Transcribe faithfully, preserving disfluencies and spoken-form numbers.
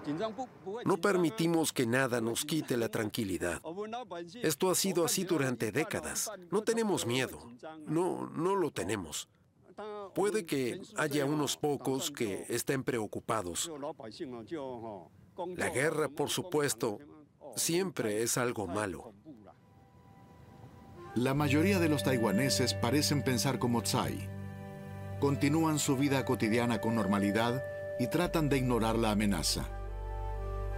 No permitimos que nada nos quite la tranquilidad. Esto ha sido así durante décadas. No tenemos miedo. No, no lo tenemos. Puede que haya unos pocos que estén preocupados. La guerra, por supuesto, siempre es algo malo. La mayoría de los taiwaneses parecen pensar como Tsai. Continúan su vida cotidiana con normalidad y tratan de ignorar la amenaza.